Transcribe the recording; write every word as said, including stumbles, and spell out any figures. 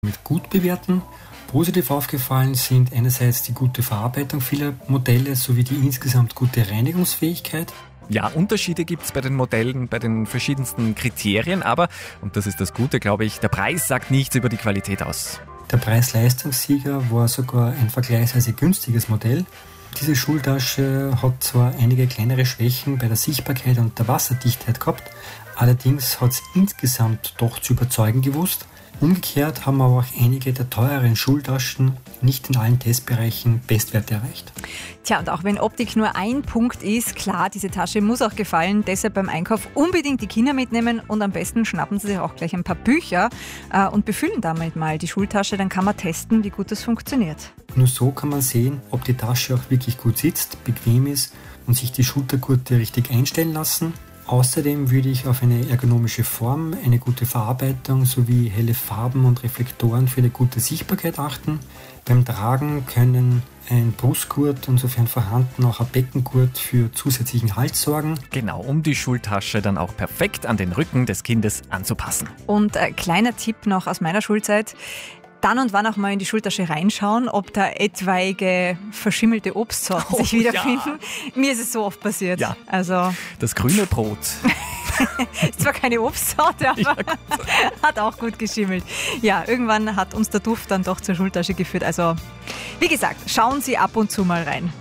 mit gut bewerten. Positiv aufgefallen sind einerseits die gute Verarbeitung vieler Modelle sowie die insgesamt gute Reinigungsfähigkeit. Ja, Unterschiede gibt es bei den Modellen, bei den verschiedensten Kriterien, aber, und das ist das Gute, glaube ich, der Preis sagt nichts über die Qualität aus. Der Preis-Leistungssieger war sogar ein vergleichsweise günstiges Modell. Diese Schultasche hat zwar einige kleinere Schwächen bei der Sichtbarkeit und der Wasserdichtheit gehabt, allerdings hat es insgesamt doch zu überzeugen gewusst. Umgekehrt haben aber auch einige der teureren Schultaschen nicht in allen Testbereichen Bestwerte erreicht. Tja, und auch wenn Optik nur ein Punkt ist, klar, diese Tasche muss auch gefallen. Deshalb beim Einkauf unbedingt die Kinder mitnehmen und am besten schnappen sie sich auch gleich ein paar Bücher äh, und befüllen damit mal die Schultasche. Dann kann man testen, wie gut das funktioniert. Nur so kann man sehen, ob die Tasche auch wirklich gut sitzt, bequem ist und sich die Schultergurte richtig einstellen lassen. Außerdem würde ich auf eine ergonomische Form, eine gute Verarbeitung sowie helle Farben und Reflektoren für eine gute Sichtbarkeit achten. Beim Tragen können ein Brustgurt und sofern vorhanden auch ein Beckengurt für zusätzlichen Halt sorgen. Genau, um die Schultasche dann auch perfekt an den Rücken des Kindes anzupassen. Und ein kleiner Tipp noch aus meiner Schulzeit. Dann und wann auch mal in die Schultasche reinschauen, ob da etwaige verschimmelte Obstsorten Oh, sich wiederfinden. Ja. Mir ist es so oft passiert. Ja. Also das grüne Brot. Ist zwar keine Obstsorte, aber ja, hat auch gut geschimmelt. Ja, irgendwann hat uns der Duft dann doch zur Schultasche geführt. Also, wie gesagt, schauen Sie ab und zu mal rein.